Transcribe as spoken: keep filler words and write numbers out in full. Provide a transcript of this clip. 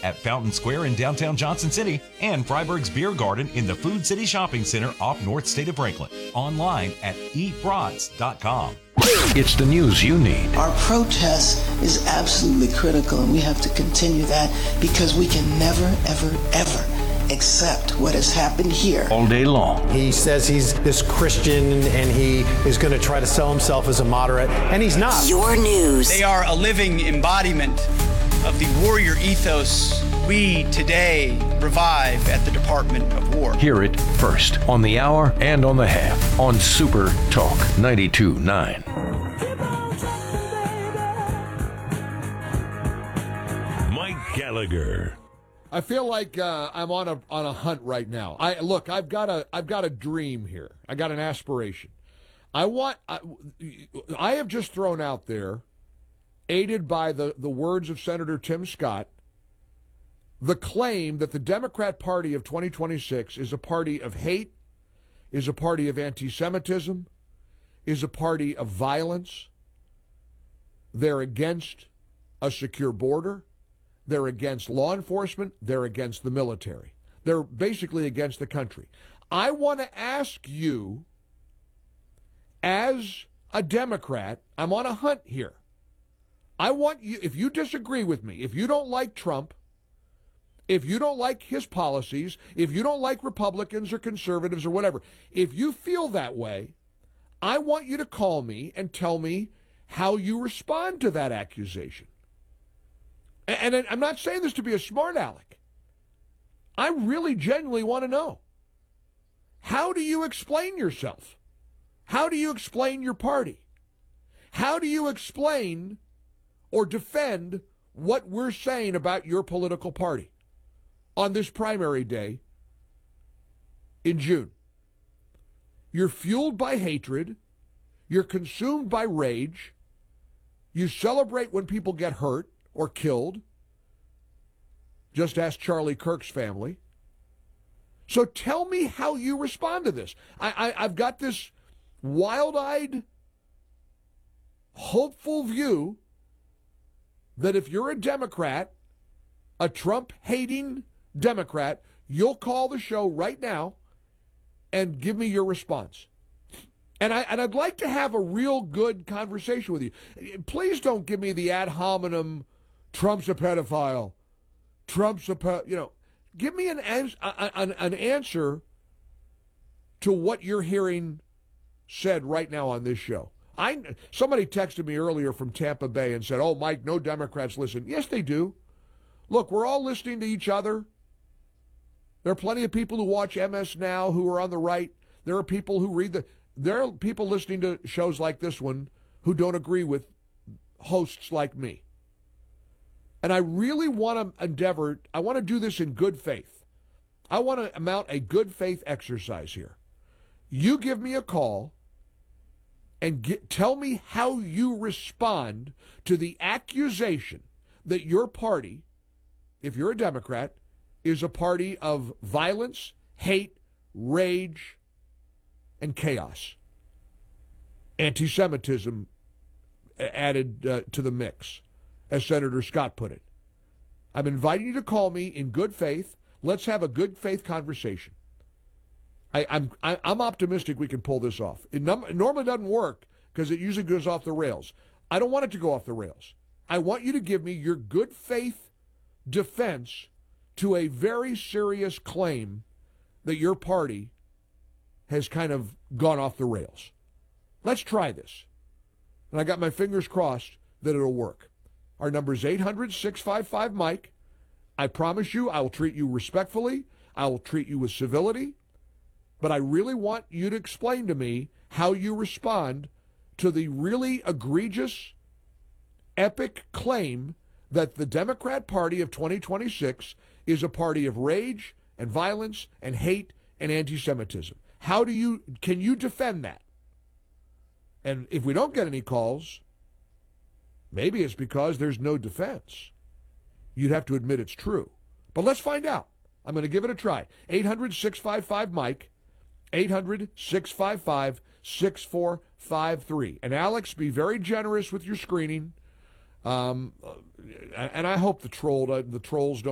at Fountain Square in downtown Johnson City and Freiburg's Beer Garden in the Food City Shopping Center off North State of Franklin. Online at eat brats dot com. It's the news you need. Our protest is absolutely critical, and we have to continue that because we can never, ever, ever accept what has happened here. All day long. He says he's this Christian and he is going to try to sell himself as a moderate, and he's not. Your news. They are a living embodiment of the warrior ethos we today revive at the Department of War. Hear it first on the hour and on the half on Super Talk ninety-two point nine. Mike Gallagher. I feel like uh, I'm on a on a hunt right now. I look, I've got a I've got a dream here. I got an aspiration. I want. I, I have just thrown out there, aided by the the words of Senator Tim Scott, the claim that the Democrat Party of twenty twenty-six is a party of hate, is a party of anti-Semitism, is a party of violence. They're against a secure border. They're against law enforcement. They're against the military. They're basically against the country. I want to ask you, as a Democrat, I'm on a hunt here. I want you, if you disagree with me, if you don't like Trump, if you don't like his policies, if you don't like Republicans or conservatives or whatever, if you feel that way, I want you to call me and tell me how you respond to that accusation. And I'm not saying this to be a smart aleck. I really genuinely want to know. How do you explain yourself? How do you explain your party? How do you explain or defend what we're saying about your political party on this primary day in June? You're fueled by hatred. You're consumed by rage. You celebrate when people get hurt or killed. Just ask Charlie Kirk's family. So tell me how you respond to this. I, I, I've got this wild-eyed, hopeful view that if you're a Democrat, a Trump-hating Democrat, you'll call the show right now and give me your response. And, I, and I'd like to have a real good conversation with you. Please don't give me the ad hominem, Trump's a pedophile. Trump's a, pe-, you know, give me an, ans- an, an answer to what you're hearing said right now on this show. I Somebody texted me earlier from Tampa Bay and said, oh, Mike, no Democrats listen. Yes, they do. Look, we're all listening to each other. There are plenty of people who watch M S Now who are on the right. There are people who read the, there are people listening to shows like this one who don't agree with hosts like me. And I really want to endeavor, I want to do this in good faith. I want to mount a good faith exercise here. You give me a call and get, tell me how you respond to the accusation that your party, if you're a Democrat, is a party of violence, hate, rage, and chaos. Anti-Semitism added uh, to the mix, as Senator Scott put it. I'm inviting you to call me in good faith. Let's have a good faith conversation. I, I'm I, I'm optimistic we can pull this off. It, num- it normally doesn't work because it usually goes off the rails. I don't want it to go off the rails. I want you to give me your good faith defense to a very serious claim that your party has kind of gone off the rails. Let's try this. And I got my fingers crossed that it'll work. Our number is eight hundred, six five five, Mike. I promise you I will treat you respectfully. I will treat you with civility. But I really want you to explain to me how you respond to the really egregious, epic claim that the Democrat Party of twenty twenty-six is a party of rage and violence and hate and anti-Semitism. How do you, can you defend that? And if we don't get any calls, maybe it's because there's no defense. You'd have to admit it's true. But let's find out. I'm going to give it a try. eight hundred, six five five, Mike. eight hundred, six five five, six four five three. And Alex, be very generous with your screening. Um, and I hope the troll, the trolls don't